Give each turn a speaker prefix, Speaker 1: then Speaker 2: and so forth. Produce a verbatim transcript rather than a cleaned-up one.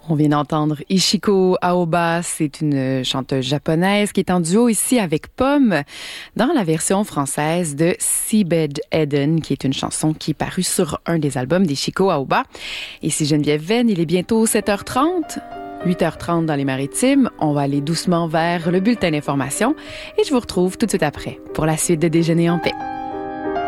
Speaker 1: On vient d'entendre Ichiko Aoba, c'est une chanteuse japonaise qui est en duo ici avec Pomme dans la version française de Seabed Eden, qui est une chanson qui est parue sur un des albums d'Ichiko Aoba. Ici Geneviève Venn, il est bientôt sept heures trente. huit heures trente dans les Maritimes. On va aller doucement vers le bulletin d'information et je vous retrouve tout de suite après pour la suite de Déjeuner en paix.